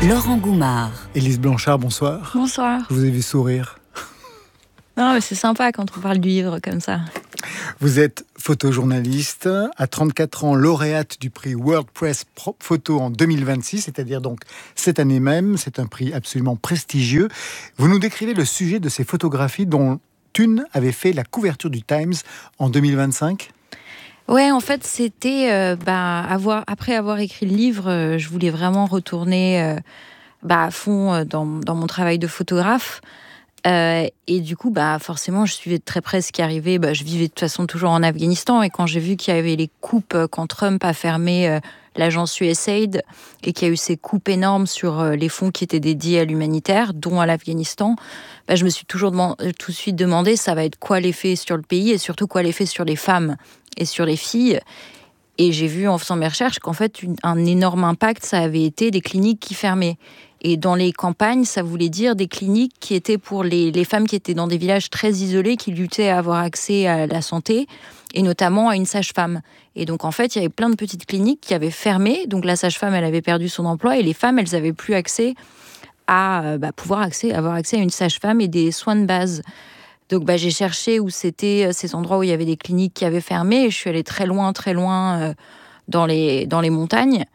Laurent Goumard. Élise Blanchard, bonsoir. Bonsoir. Je vous ai vu sourire. Non, mais c'est sympa quand on parle du livre comme ça. Vous êtes photojournaliste, à 34 ans, lauréate du prix World Press Photo en 2026, c'est-à-dire donc cette année même. C'est un prix absolument prestigieux. Vous nous décrivez le sujet de ces photographies dont une avait fait la couverture du Times en 2025. Ouais, en fait, c'était après avoir écrit le livre, je voulais vraiment retourner à fond dans mon travail de photographe. Et du coup, forcément, je suivais de très près ce qui arrivait. Je vivais de toute façon toujours en Afghanistan. Et quand j'ai vu qu'il y avait les coupes, quand Trump a fermé l'agence USAID et qu'il y a eu ces coupes énormes sur les fonds qui étaient dédiés à l'humanitaire, dont à l'Afghanistan, je me suis tout de suite demandé, ça va être quoi l'effet sur le pays et surtout quoi l'effet sur les femmes et sur les filles. Et j'ai vu en faisant mes recherches qu'en fait, un énorme impact, ça avait été des cliniques qui fermaient. Et dans les campagnes, ça voulait dire des cliniques qui étaient pour les femmes qui étaient dans des villages très isolés, qui luttaient à avoir accès à la santé, et notamment à une sage-femme. Et donc, en fait, il y avait plein de petites cliniques qui avaient fermé. Donc, la sage-femme, elle avait perdu son emploi, et les femmes, elles n'avaient plus accès à avoir accès à une sage-femme et des soins de base. Donc, j'ai cherché où c'était ces endroits où il y avait des cliniques qui avaient fermé, et je suis allée très loin dans les montagnes.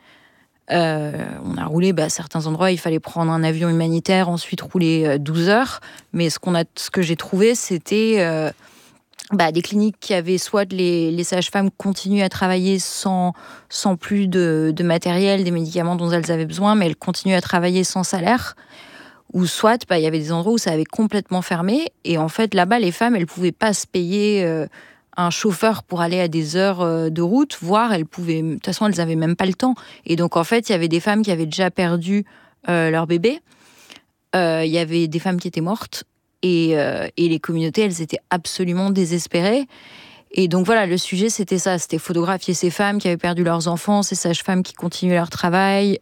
On a roulé, certains endroits, il fallait prendre un avion humanitaire, ensuite rouler 12 heures. Mais ce que j'ai trouvé, c'était des cliniques qui avaient soit les sages-femmes continuent à travailler sans plus de matériel, des médicaments dont elles avaient besoin, mais elles continuent à travailler sans salaire. Ou soit, il y avait des endroits où ça avait complètement fermé. Et en fait, là-bas, les femmes, elles ne pouvaient pas se payer un chauffeur pour aller à des heures de route, voire de toute façon, elles n'avaient même pas le temps. Et donc, en fait, il y avait des femmes qui avaient déjà perdu leur bébé. Il y avait des femmes qui étaient mortes. Et les communautés, elles étaient absolument désespérées. Et donc, voilà, le sujet, c'était ça. C'était photographier ces femmes qui avaient perdu leurs enfants, ces sages-femmes qui continuaient leur travail.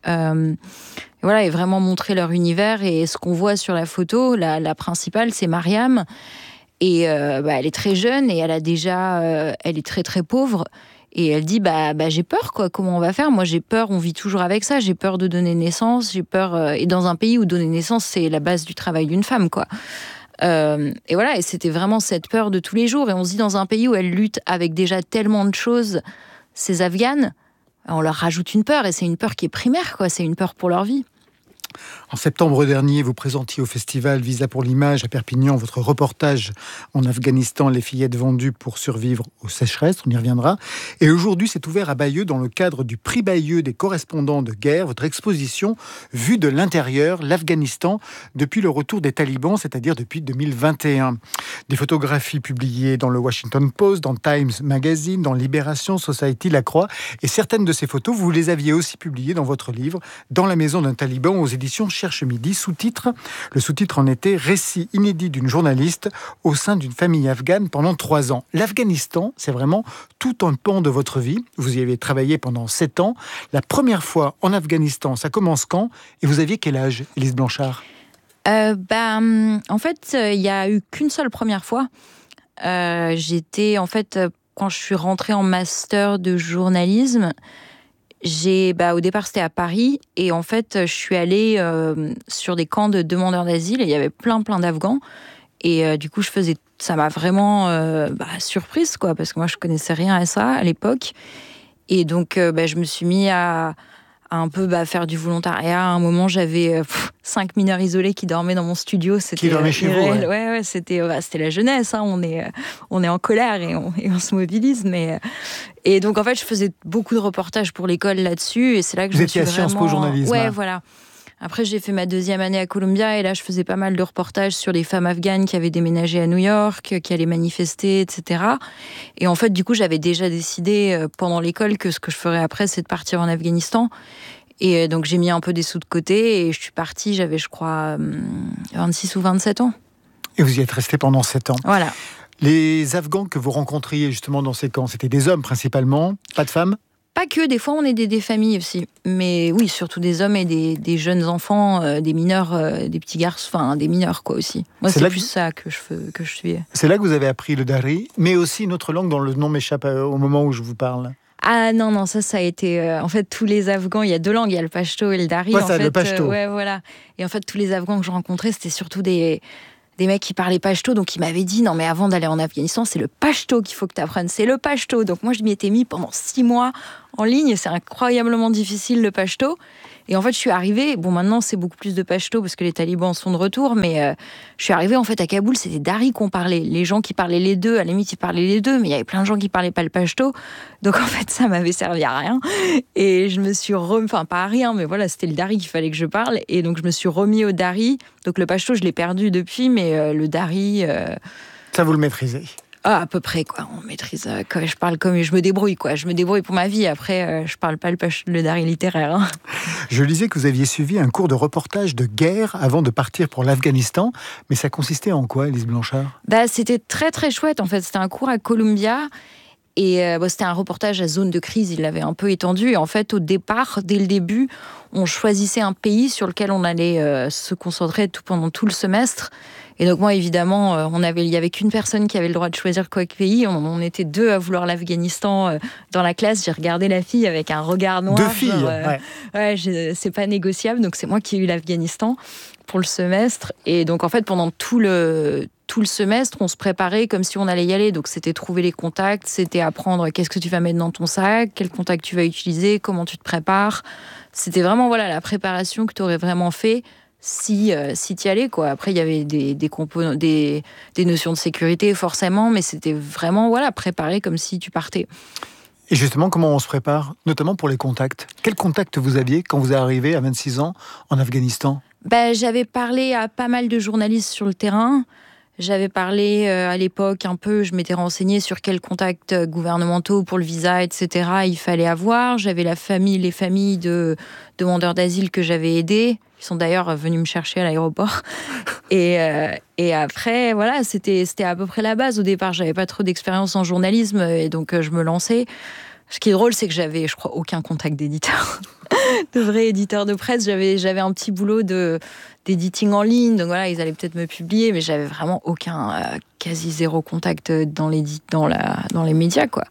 Et vraiment montrer leur univers. Et ce qu'on voit sur la photo, la principale, c'est Mariam. Et elle est très jeune et elle est très très pauvre. Et elle dit j'ai peur, quoi. Comment on va faire ? Moi j'ai peur, on vit toujours avec ça. J'ai peur de donner naissance. J'ai peur et dans un pays où donner naissance c'est la base du travail d'une femme, quoi. Et c'était vraiment cette peur de tous les jours. Et on se dit dans un pays où elles luttent avec déjà tellement de choses, ces Afghanes, on leur rajoute une peur et c'est une peur qui est primaire, quoi. C'est une peur pour leur vie. En septembre dernier, vous présentiez au festival Visa pour l'image à Perpignan votre reportage en Afghanistan, les fillettes vendues pour survivre aux sécheresses, on y reviendra. Et aujourd'hui, c'est ouvert à Bayeux dans le cadre du prix Bayeux des correspondants de guerre, votre exposition vue de l'intérieur, l'Afghanistan, depuis le retour des talibans, c'est-à-dire depuis 2021. Des photographies publiées dans le Washington Post, dans Times Magazine, dans Libération, Society, La Croix. Et certaines de ces photos, vous les aviez aussi publiées dans votre livre, Dans la maison d'un taliban, aux éditions Cherche Midi, sous-titre. Le sous-titre en était « Récit inédit d'une journaliste au sein d'une famille afghane pendant 3 ans ». L'Afghanistan, c'est vraiment tout un pan de votre vie. Vous y avez travaillé pendant 7 ans. La première fois en Afghanistan, ça commence quand ? Et vous aviez quel âge, Élise Blanchard ? En fait, il n'y a eu qu'une seule première fois. J'étais, en fait, quand je suis rentrée en master de journalisme, au départ c'était à Paris et en fait je suis allée sur des camps de demandeurs d'asile et il y avait plein d'Afghans et du coup ça m'a vraiment surprise, quoi, parce que moi je connaissais rien à ça à l'époque et donc je me suis mis à un peu faire du volontariat. À un moment, j'avais 5 mineurs isolés qui dormaient dans mon studio. C'était, qui dormaient chez vous, ouais. Ouais, c'était la jeunesse. Hein. On est en colère et on se mobilise. Et donc, en fait, je faisais beaucoup de reportages pour l'école là-dessus. Et c'est là que vous étiez à Sciences Po Journalisme. Ouais, voilà. Après, j'ai fait ma 2e année à Columbia et là, je faisais pas mal de reportages sur les femmes afghanes qui avaient déménagé à New York, qui allaient manifester, etc. Et en fait, du coup, j'avais déjà décidé pendant l'école que ce que je ferais après, c'est de partir en Afghanistan. Et donc, j'ai mis un peu des sous de côté et je suis partie, j'avais, je crois, 26 ou 27 ans. Et vous y êtes resté pendant 7 ans. Voilà. Les Afghans que vous rencontriez justement dans ces camps, c'était des hommes principalement, pas de femmes ? Pas que, des fois on est des familles aussi. Mais oui, surtout des hommes et des jeunes enfants, des mineurs, des petits garçons, enfin des mineurs quoi aussi. Moi c'est plus ça que je suis. C'est là que vous avez appris le dari, mais aussi une autre langue dont le nom m'échappe au moment où je vous parle. Ah non, ça a été... en fait, tous les Afghans, il y a 2 langues, il y a le pashto et le dari. Ouais, en ça, fait, le pashto. ouais, voilà. Et en fait, tous les Afghans que je rencontrais, c'était surtout des mecs qui parlaient pashto, donc ils m'avaient dit, non mais avant d'aller en Afghanistan, c'est le pashto qu'il faut que tu apprennes, c'est le pashto. Donc moi, je m'y étais mis pendant 6 mois en ligne, c'est incroyablement difficile le pashto. Et en fait, je suis arrivée, bon maintenant c'est beaucoup plus de pashto parce que les talibans sont de retour, mais je suis arrivée en fait à Kaboul, c'était dari qu'on parlait. Les gens qui parlaient les deux, à la limite ils parlaient les deux, mais il y avait plein de gens qui parlaient pas le pashto. Donc en fait, ça m'avait servi à rien. Et je me suis enfin pas à rien, mais voilà, c'était le dari qu'il fallait que je parle. Et donc je me suis remis au dari. Donc le pashto, je l'ai perdu depuis, mais le dari... Ça, vous le maîtrisez? Ah, à peu près, quoi. On maîtrise. Je parle comme je me débrouille, quoi. Je me débrouille pour ma vie. Après, je parle pas le dari littéraire. Hein. Je lisais que vous aviez suivi un cours de reportage de guerre avant de partir pour l'Afghanistan. Mais ça consistait en quoi, Lise Blanchard? C'était très, très chouette, en fait. C'était un cours à Columbia. Et c'était un reportage à zone de crise. Il l'avait un peu étendu. Et en fait, au départ, dès le début, on choisissait un pays sur lequel on allait se concentrer pendant tout le semestre. Et donc moi, évidemment, il y avait qu'une personne qui avait le droit de choisir quoi que pays. On était 2 à vouloir l'Afghanistan dans la classe. J'ai regardé la fille avec un regard noir. 2 filles, ouais, c'est pas négociable. Donc c'est moi qui ai eu l'Afghanistan pour le semestre. Et donc en fait, pendant tout le semestre, on se préparait comme si on allait y aller. Donc c'était trouver les contacts, c'était apprendre qu'est-ce que tu vas mettre dans ton sac, quel contact tu vas utiliser, comment tu te prépares. C'était vraiment la préparation que tu aurais vraiment fait si tu y allais, quoi. Après, il y avait des composants, des notions de sécurité, forcément, mais c'était vraiment préparé comme si tu partais. Et justement, comment on se prépare, notamment pour les contacts? Quels contacts vous aviez quand vous êtes arrivé à 26 ans en Afghanistan? J'avais parlé à pas mal de journalistes sur le terrain. J'avais parlé à l'époque un peu, je m'étais renseignée sur quels contacts gouvernementaux pour le visa, etc. il fallait avoir. J'avais les familles de demandeurs d'asile que j'avais aidés. Ils sont d'ailleurs venus me chercher à l'aéroport. Et après, voilà, c'était à peu près la base. Au départ, j'avais pas trop d'expérience en journalisme et donc je me lançais. Ce qui est drôle, c'est que j'avais, je crois, aucun contact d'éditeur, de vrai éditeur de presse. J'avais un petit boulot d'éditing en ligne, donc voilà, ils allaient peut-être me publier, mais j'avais vraiment quasi zéro contact dans les médias, quoi.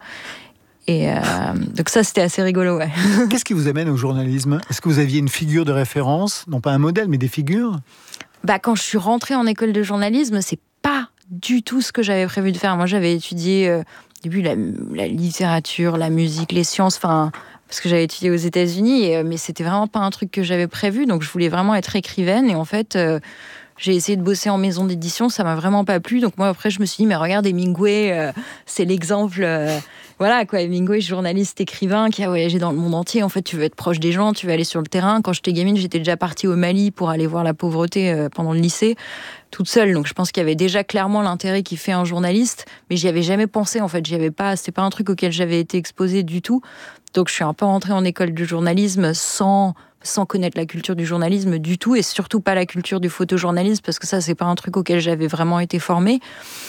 Et donc ça, c'était assez rigolo, ouais. Qu'est-ce qui vous amène au journalisme? Est-ce que vous aviez une figure de référence? Non pas un modèle, mais des figures? Quand je suis rentrée en école de journalisme, c'est pas du tout ce que j'avais prévu de faire. Moi, j'avais étudié au début la littérature, la musique, les sciences, parce que j'avais étudié aux États-Unis, mais c'était vraiment pas un truc que j'avais prévu. Donc, je voulais vraiment être écrivaine. Et en fait, j'ai essayé de bosser en maison d'édition, ça m'a vraiment pas plu. Donc moi, après, je me suis dit, mais regarde, Hemingway, c'est l'exemple... voilà, quoi, Hemingway, journaliste, écrivain, qui a voyagé dans le monde entier. En fait, tu veux être proche des gens, tu veux aller sur le terrain. Quand j'étais gamine, j'étais déjà partie au Mali pour aller voir la pauvreté pendant le lycée, toute seule. Donc je pense qu'il y avait déjà clairement l'intérêt qui fait un journaliste, mais j'y avais jamais pensé, en fait. C'était pas un truc auquel j'avais été exposée du tout. Donc je suis un peu rentrée en école de journalisme sans connaître la culture du journalisme du tout, et surtout pas la culture du photojournalisme, parce que ça, c'est pas un truc auquel j'avais vraiment été formée.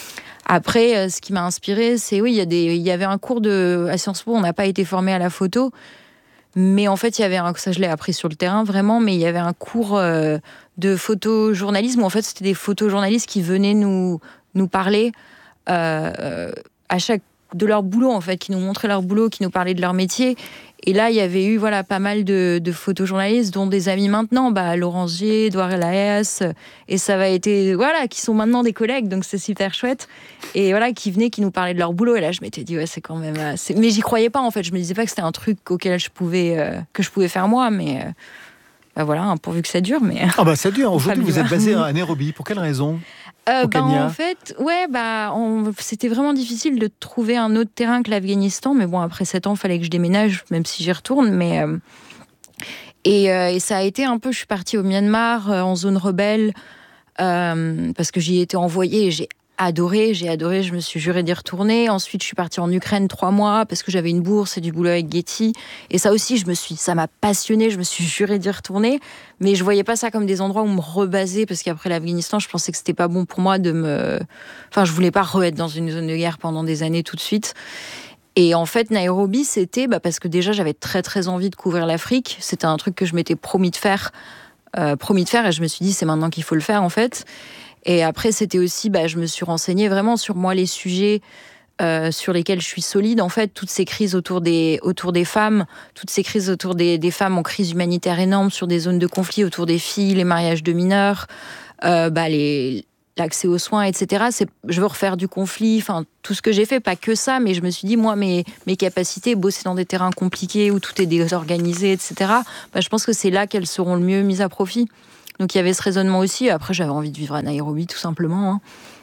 Après, ce qui m'a inspirée, c'est, oui, il y avait un cours à Sciences Po, on n'a pas été formé à la photo, mais en fait, ça je l'ai appris sur le terrain, vraiment, mais il y avait un cours de photojournalisme, où en fait, c'était des photojournalistes qui venaient nous parler à chaque de leur boulot, en fait, qui nous montraient leur boulot, qui nous parlaient de leur métier. Et là, il y avait eu pas mal de photojournalistes, dont des amis maintenant, Laurence Gier, Edouard Laes, et ça va été, qui sont maintenant des collègues, donc c'est super chouette. Et qui venaient, qui nous parlaient de leur boulot. Et là, je m'étais dit, ouais, c'est quand même... Mais j'y croyais pas, en fait. Je me disais pas que c'était un truc auquel que je pouvais faire moi, mais... pourvu que ça dure. Mais ça dure. Aujourd'hui, vous êtes basé à Nairobi. Pour quelle raison? En fait, c'était vraiment difficile de trouver un autre terrain que l'Afghanistan. Mais bon, après 7 ans, il fallait que je déménage, même si j'y retourne. Mais et ça a été un peu... Je suis partie au Myanmar, en zone rebelle, parce que j'y ai été envoyée et j'ai adoré, je me suis jurée d'y retourner. Ensuite, je suis partie en Ukraine 3 mois parce que j'avais une bourse et du boulot avec Getty. Et ça aussi, ça m'a passionnée, je me suis jurée d'y retourner. Mais je voyais pas ça comme des endroits où me rebaser, parce qu'après l'Afghanistan, je pensais que c'était pas bon pour moi je voulais pas être dans une zone de guerre pendant des années tout de suite. Et en fait, Nairobi, c'était parce que déjà, j'avais très très envie de couvrir l'Afrique. C'était un truc que je m'étais promis de faire, et je me suis dit, c'est maintenant qu'il faut le faire, en fait. Et après, c'était aussi, je me suis renseignée vraiment sur moi, les sujets sur lesquelles je suis solide. En fait, toutes ces crises autour des femmes, toutes ces crises autour des femmes en crise humanitaire énorme, sur des zones de conflit autour des filles, les mariages de mineurs, l'accès aux soins, etc. Je veux refaire du conflit, enfin, tout ce que j'ai fait, pas que ça, mais je me suis dit, moi, mes capacités, bosser dans des terrains compliqués où tout est désorganisé, etc., je pense que c'est là qu'elles seront le mieux mises à profit. Donc il y avait ce raisonnement aussi. Après, j'avais envie de vivre à Nairobi, tout simplement.